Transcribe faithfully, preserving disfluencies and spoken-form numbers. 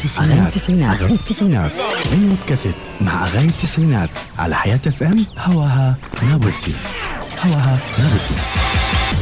أغاني التسعينات أغاني التسعينات من بودكاست مع أغاني التسعينات على حياة اف ام. هواها نابلسي، هواها نابلسي.